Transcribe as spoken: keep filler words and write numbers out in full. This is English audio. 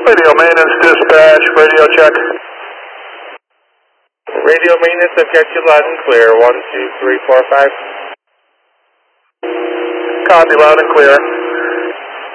Radio maintenance dispatch, radio check. Radio maintenance, I've got you loud and clear. One, two, three, four, five. Copy, loud and clear.